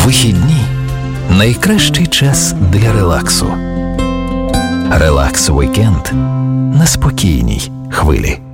Вихідні – найкращий час для релаксу. Релакс Вікенд на спокійній хвилі.